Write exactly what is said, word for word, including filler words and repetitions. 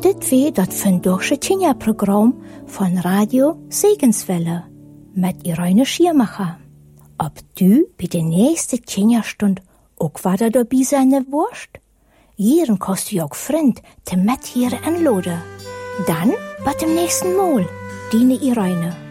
Dit wie dat vandaagse Tinja-Programm von Radio Segenswelle mit Irene Schirmacher. Ob du bei der nächsten Tinja-Stund auch weiter dabei sein wirst? Hier kannst du auch Freund te mit hier anladen. Dann bis dem nächsten Mal, deine Irene.